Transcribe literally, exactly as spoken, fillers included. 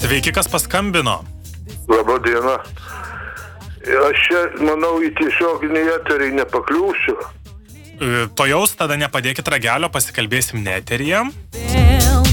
Sveiki, kas paskambino? Labą dieną. Aš čia, manau, į tiesioginį eterį nepakliūsiu. To jaus, tada nepadėkit ragelio, pasikalbėsim ne eteryje.